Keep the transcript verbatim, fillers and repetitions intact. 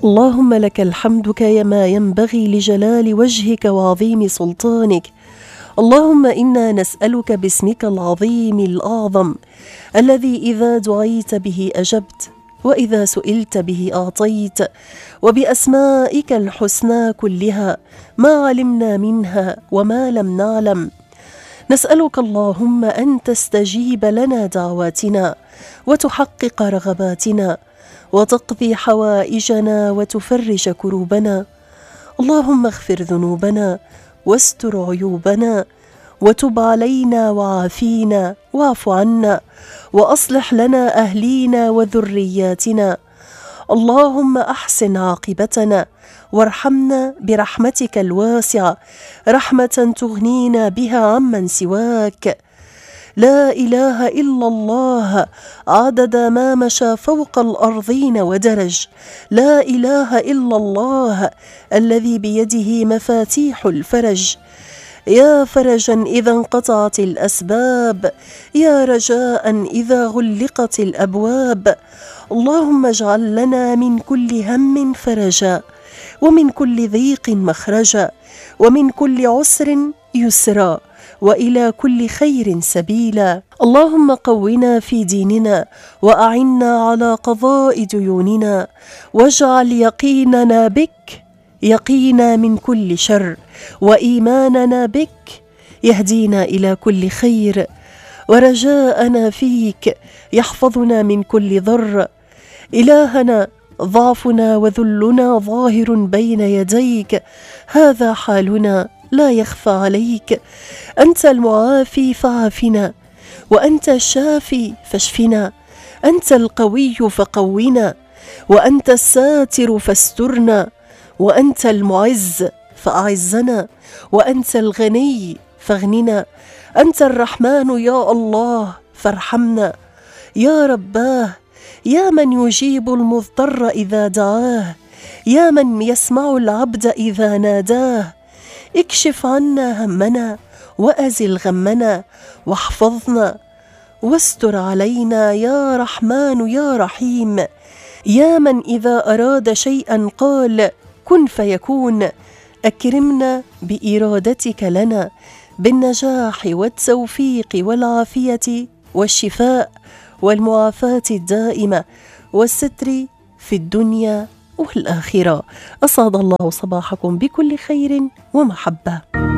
اللهم لك الحمد كما ينبغي لجلال وجهك وعظيم سلطانك. اللهم إنا نسألك باسمك العظيم الأعظم الذي إذا دعيت به أجبت، وإذا سئلت به أعطيت، وبأسمائك الحسنى كلها ما علمنا منها وما لم نعلم. نسألك اللهم أن تستجيب لنا دعواتنا وتحقق رغباتنا وتقضي حوائجنا وتفرج كروبنا. اللهم اغفر ذنوبنا واستر عيوبنا وتب علينا وعافينا واعف عنا وأصلح لنا أهلينا وذرياتنا. اللهم أحسن عاقبتنا وارحمنا برحمتك الواسعة رحمة تغنينا بها عمن سواك. لا إله إلا الله عدد ما مشى فوق الأرضين ودرج. لا إله إلا الله الذي بيده مفاتيح الفرج. يا فرجا إذا انقطعت الأسباب، يا رجاء إذا غلقت الأبواب. اللهم اجعل لنا من كل هم فرجا، ومن كل ضيق مخرجا، ومن كل عسر يسرا، وإلى كل خير سبيلا. اللهم قونا في ديننا وأعنا على قضاء ديوننا، واجعل يقيننا بك يقينا من كل شر، وإيماننا بك يهدينا إلى كل خير، ورجاءنا فيك يحفظنا من كل ضر. إلهنا ضعفنا وذلنا ظاهر بين يديك، هذا حالنا لا يخفى عليك. أنت المعافي فعافنا، وأنت الشافي فاشفنا، أنت القوي فقونا، وأنت الساتر فاسترنا، وأنت المعز فأعزنا، وأنت الغني فاغننا. أنت الرحمن يا الله فارحمنا. يا رباه، يا من يجيب المضطر إذا دعاه، يا من يسمع العبد إذا ناداه، اكشف عنا همنا وأزل غمنا واحفظنا واستر علينا يا رحمن يا رحيم. يا من إذا أراد شيئا قال كن فيكون، أكرمنا بإرادتك لنا بالنجاح والتوفيق والعافية والشفاء والمعافاة الدائمة والستر في الدنيا والآخرة. أسعد الله صباحكم بكل خير ومحبة.